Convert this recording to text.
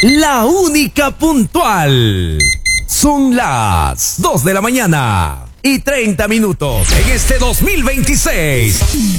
la única puntual. Son las 2 de la mañana y 30 minutos en este 2026.